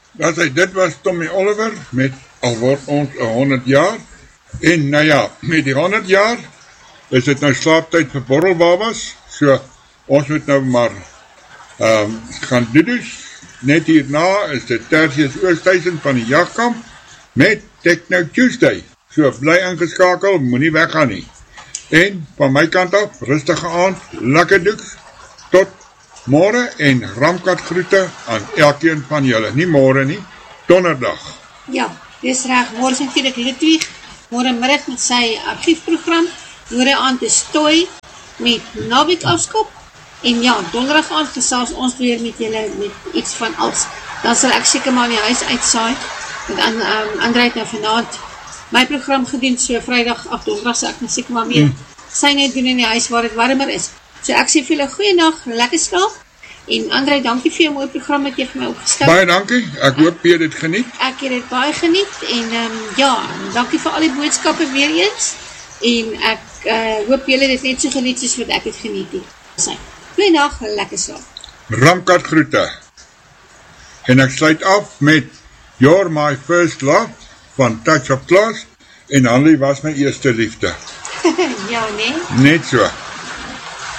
Dan sê, dit was Tommy Oliver, met al word ons 100 jaar, en nou ja, met die 100 jaar, is dit nou slaaptyd vir borrelbabas, so, ons moet nou maar, gaan doedoes, net hierna is dit Tertius Oosthuizen van die Jagkamp, met Techno Tuesday, so, bly ingeskakel, moenie weggaan nie, en, van my kant af, rustige aand, lekker doeks, tot môre en Ramkat groete aan elkeen van julle. Nie môre nie, donderdag. Ja, dis reg. Môre is natuurlik Ludwig. Môre middag met sy argiefprogram. Môre aand is Toy met naweek afskop. En ja, donderdag aand gesels ons weer met julle met iets van als. Dan sal ek seker maar in die huis uitsaai. Want André het nou vanaand my program gedoen, so Vrydag af donderdag sal ek nou seker maar weer sy net doen in die huis waar dit warmer is. So ek sê vir julle goeienaand, lekker slaap. En André, dankie vir jou mooi program wat jy vir my opgestel. Baie dankie, ek hoop jy dit geniet. Ek het dit baie geniet en ja, dankie vir al die boodskappe weer eens. En ek hoop julle dit net so geniet soos wat ek het geniet het. Goeienaand, lekker slaap. Ramkat groete. En ek sluit af met You're My First Love van Touch of Class en Hanlie was my eerste liefde. Ja, nee? Net so.